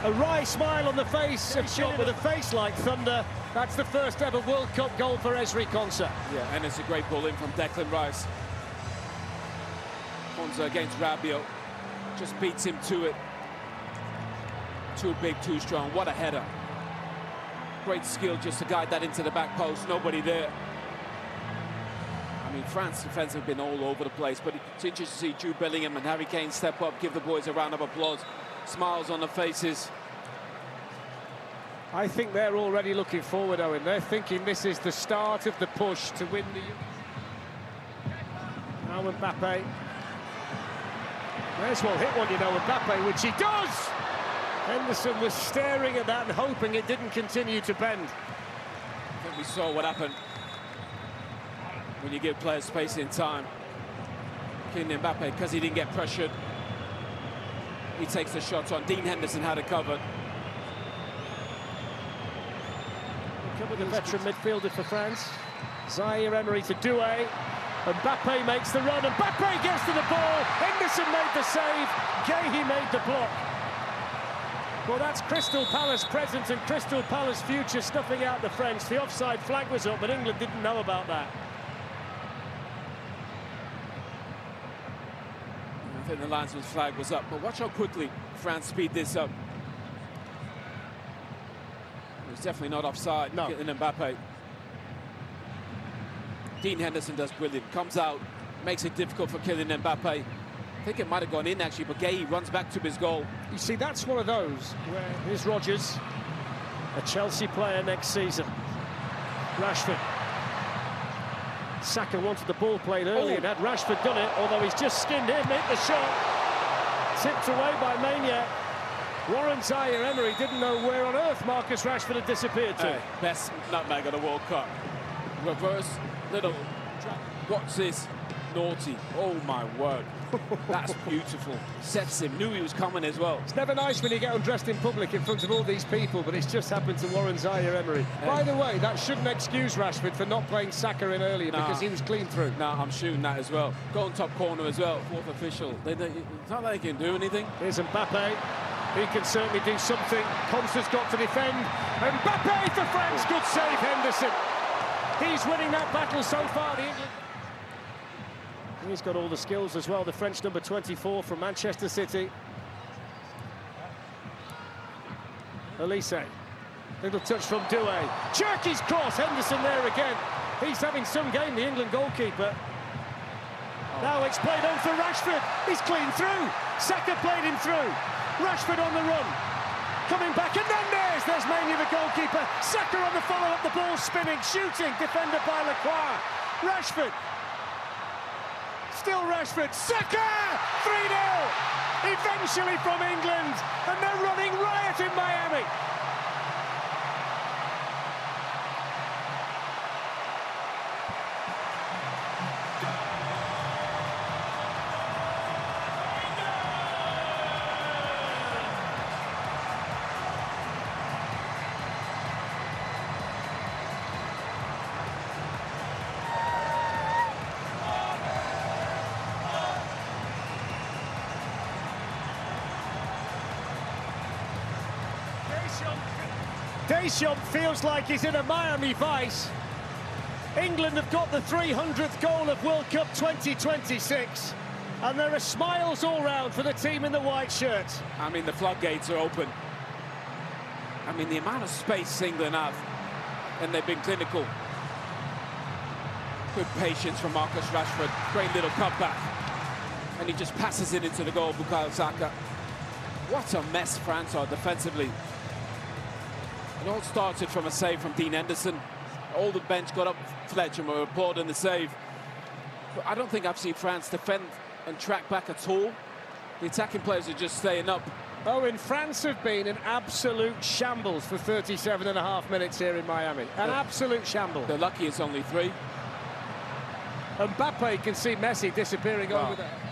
A wry smile on the face, a shot with a face like thunder. That's the first ever World Cup goal for Ezri Konsa. Yeah, and it's a great ball in from Declan Rice. Konsa against Rabiot. Just beats him to it. Too big, too strong. What a header. Great skill just to guide that into the back post. Nobody there. I mean, France defense have been all over the place, but it's interesting to see Jude Bellingham and Harry Kane step up, give the boys a round of applause. Smiles on the faces. I think they're already looking forward, Owen. They're thinking this is the start of the push to win the... Now Mbappe. May as well hit one, you know, Mbappe, which he does! Henderson was staring at that and hoping it didn't continue to bend. I think we saw what happened when you give players space in time. Kylian Mbappe, because he didn't get pressured, he takes the shot on. Dean Henderson had it covered. Covered the veteran midfielder for France. Zaire Emery to Doué. Mbappe makes the run. Mbappe gets to the ball. Henderson made the save. Guéhi made the block. Well, that's Crystal Palace present and Crystal Palace future stuffing out the French. The offside flag was up, but England didn't know about that. I think the linesman's flag was up, but watch how quickly France speed this up. It's definitely not offside. No. In Mbappe. Dean Henderson does brilliant. Comes out, makes it difficult for Kylian Mbappe. I think it might have gone in actually, but Guéhi runs back to his goal. You see, that's one of those where here's Rodgers, a Chelsea player next season. Rashford. Saka wanted the ball played early and had Rashford done it, although he's just skinned in, make the shot. Tipped away by Maignan. Warren Zaire Emery didn't know where on earth Marcus Rashford had disappeared to. Best nutmeg of the World Cup. Reverse little. What's this? Naughty. Oh my word. That's beautiful. Sets him. Knew he was coming as well. It's never nice when you get undressed in public in front of all these people, but it's just happened to Warren Zaire Emery. By the way, that shouldn't excuse Rashford for not playing Saka in earlier because he was clean through. No, I'm shooting that as well. Go on top corner as well. Fourth official. It's not like they can do anything. Here's Mbappe. He can certainly do something. Konsa's got to defend. Mbappe for France. Good save, Henderson. He's winning that battle so far. The England. He's got all the skills as well. The French number 24 from Manchester City. Elise. Little touch from Doué. Cherki's cross. Henderson there again. He's having some game, the England goalkeeper. Now it's played on for Rashford. He's clean through. Saka played him through. Rashford on the run. Coming back. Hernandez. There's Maignan, the goalkeeper. Saka on the follow-up. The ball spinning. Shooting. Defended by Lacroix. Rashford. Still Rashford. Saka! 3-0. Eventually from England. And they're running riot in Miami. Deschamps feels like he's in a Miami vice. England have got the 300th goal of World Cup 2026. And there are smiles all round for the team in the white shirts. I mean, the floodgates are open. I mean, the amount of space England have, and they've been clinical. Good patience from Marcus Rashford. Great little cutback. And he just passes it into the goal of Bukayo Saka. What a mess France are defensively. It all started from a save from Dean Henderson. All the bench got up, Fletcher, and were applauding the save. But I don't think I've seen France defend and track back at all. The attacking players are just staying up. Oh, and France have been an absolute shambles for 37.5 minutes here in Miami. An absolute shambles. They're lucky it's only 3. Mbappe can see Messi disappearing over there.